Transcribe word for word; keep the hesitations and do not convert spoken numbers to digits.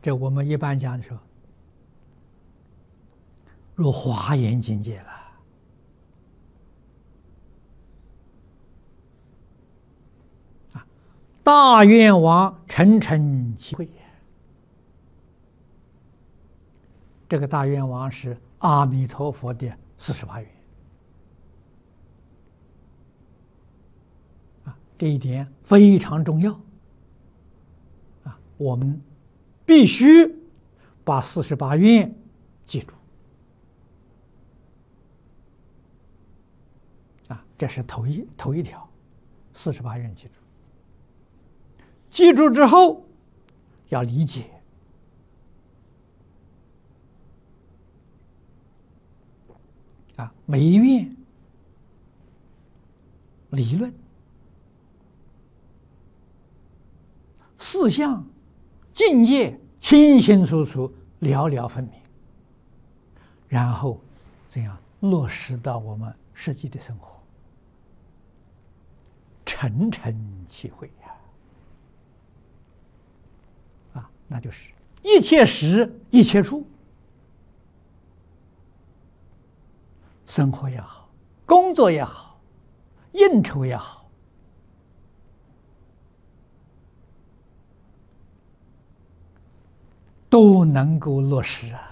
这我们一般讲的时候，入华严境界了。啊，大愿王诚诚其会。这个大愿王是阿弥陀佛的四十八愿。啊，这一点非常重要。啊，我们必须把四十八愿记住。啊，这是头一头一条，四十八愿记住。记住之后，要理解。啊，每一愿理论、事项、境界清清楚楚、了了分明，然后这样落实到我们实际的生活，诚诚其会呀！啊，那就是一切时一切处。生活也好，工作也好，应酬也好，都能够落实啊。